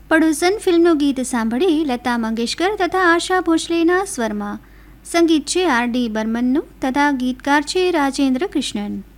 પડોસન ફિલ્મનું ગીત સાંભળી લતા મંગેશકર તથા આશા ભોસલેના સ્વરમાં. સંગીત છે આર ડી બર્મનનું તથા ગીતકાર છે રાજેન્દ્ર કૃષ્ણન.